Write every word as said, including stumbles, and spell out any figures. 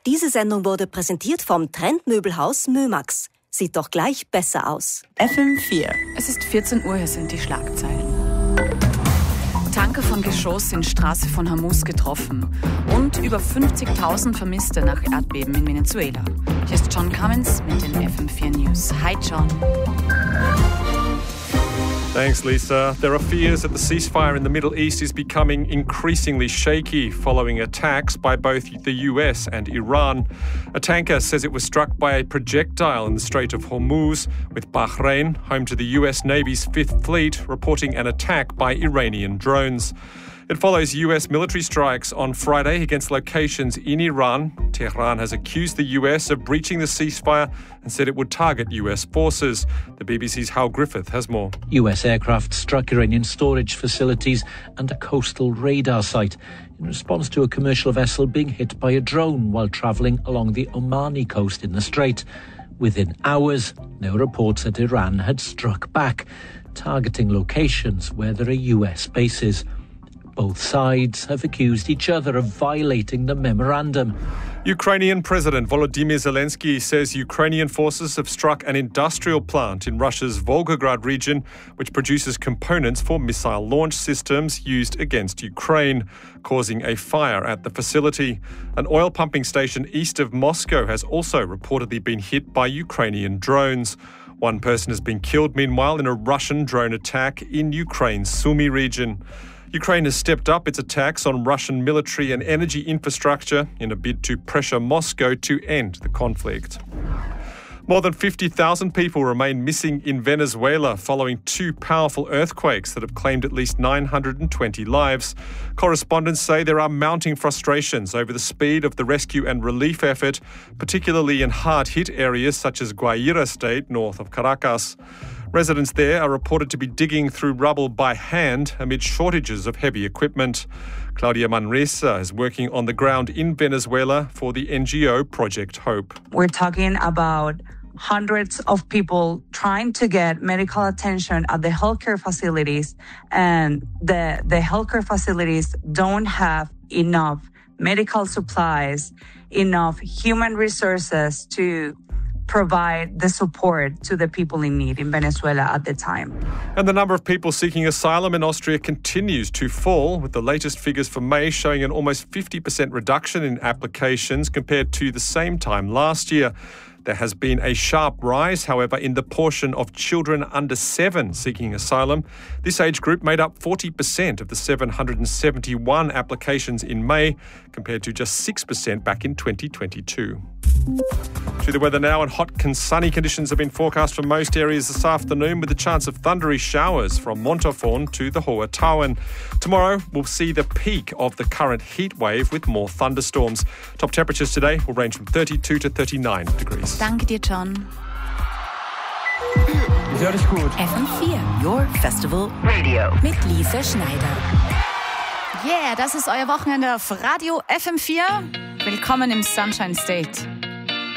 Diese Sendung wurde präsentiert vom Trendmöbelhaus Mömax. Sieht doch gleich besser aus. F M vier. Es ist vierzehn Uhr, hier sind die Schlagzeilen. Tanker von Geschoss in Straße von Hormuz getroffen und über fünfzigtausend Vermisste nach Erdbeben in Venezuela. Hier ist John Cummins mit den F M vier News. Hi John. Thanks, Lisa. There are fears that the ceasefire in the Middle East is becoming increasingly shaky following attacks by both the U S and Iran. A tanker says it was struck by a projectile in the Strait of Hormuz, with Bahrain, home to the U S Navy's Fifth Fleet, reporting an attack by Iranian drones. It follows U S military strikes on Friday against locations in Iran. Tehran has accused the U S of breaching the ceasefire and said it would target U S forces. The B B C's Hal Griffith has more. U S aircraft struck Iranian storage facilities and a coastal radar site in response to a commercial vessel being hit by a drone while travelling along the Omani coast in the Strait. Within hours, no reports that Iran had struck back, targeting locations where there are U S bases. Both sides have accused each other of violating the memorandum. Ukrainian President Volodymyr Zelensky says Ukrainian forces have struck an industrial plant in Russia's Volgograd region, which produces components for missile launch systems used against Ukraine, causing a fire at the facility. An oil pumping station east of Moscow has also reportedly been hit by Ukrainian drones. One person has been killed, meanwhile, in a Russian drone attack in Ukraine's Sumy region. Ukraine has stepped up its attacks on Russian military and energy infrastructure in a bid to pressure Moscow to end the conflict. More than fifty thousand people remain missing in Venezuela following two powerful earthquakes that have claimed at least nine hundred twenty lives. Correspondents say there are mounting frustrations over the speed of the rescue and relief effort, particularly in hard-hit areas such as Guaira State, north of Caracas. Residents there are reported to be digging through rubble by hand amid shortages of heavy equipment. Claudia Manresa is working on the ground in Venezuela for the N G O Project Hope. We're talking about hundreds of people trying to get medical attention at the healthcare facilities, and the, the healthcare facilities don't have enough medical supplies, enough human resources to provide the support to the people in need in Venezuela at the time. And the number of people seeking asylum in Austria continues to fall, with the latest figures for May showing an almost fifty percent reduction in applications compared to the same time last year. There has been a sharp rise, however, in the portion of children under seven seeking asylum. This age group made up forty percent of the seven hundred seventy-one applications in May, compared to just six percent back in twenty twenty-two. To the weather now, and hot and sunny conditions have been forecast for most areas this afternoon, with a chance of thundery showers from Montafon to the Hohe Tauern. Tomorrow, we'll see the peak of the current heat wave with more thunderstorms. Top temperatures today will range from thirty-two to thirty-nine degrees. Danke dir, John. Ja, das ist gut. F M vier, Your Festival Radio mit Lisa Schneider. Yeah, das ist euer Wochenende auf Radio F M vier. Willkommen im Sunshine State.